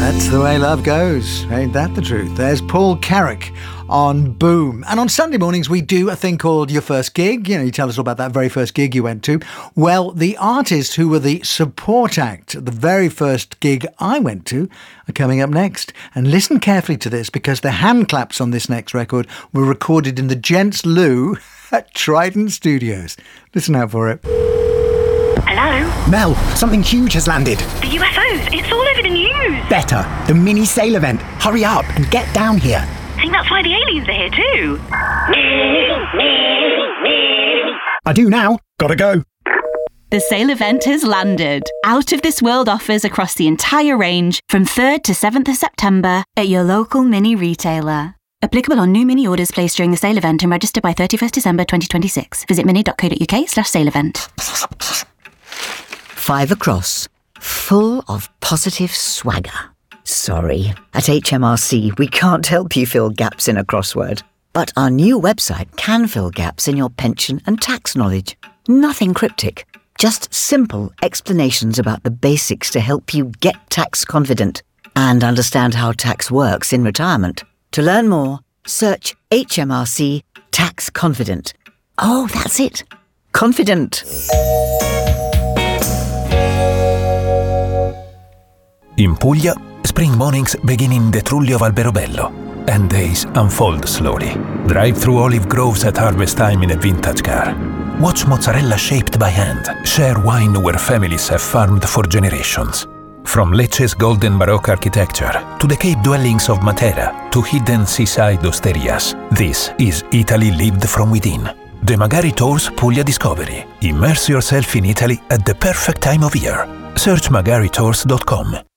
That's the way love goes. Ain't that the truth? There's Paul Carrick on Boom. And on Sunday mornings, we do a thing called Your First Gig. You know, you tell us all about that very first gig you went to. Well, the artists who were the support act at the very first gig I went to are coming up next. And listen carefully to this, because the hand claps on this next record were recorded in the Gents Loo at Trident Studios. Listen out for it. Hello? Mel, something huge has landed. The UFOs, it's all over the news. Better, the mini sail event. Hurry up and get down here. I think that's why the aliens are here too. I do now. Gotta go. The sale event has landed. Out of This World offers across the entire range from 3rd to 7th of September at your local mini retailer. Applicable on new mini orders placed during the sale event and registered by 31st December 2026. Visit mini.co.uk/sale event. 5 across, full of positive swagger. Sorry, at HMRC we can't help you fill gaps in a crossword. But our new website can fill gaps in your pension and tax knowledge. Nothing cryptic, just simple explanations about the basics to help you get tax confident and understand how tax works in retirement. To learn more, search HMRC Tax Confident. Oh, that's it. Confident. In Puglia, spring mornings begin in the Trulli of Alberobello, and days unfold slowly. Drive through olive groves at harvest time in a vintage car. Watch mozzarella shaped by hand. Share wine where families have farmed for generations. From Lecce's golden Baroque architecture to the cave dwellings of Matera to hidden seaside osterias, this is Italy lived from within. De Magari Tours Puglia Discovery. Immerse yourself in Italy at the perfect time of year. Search magaritours.com.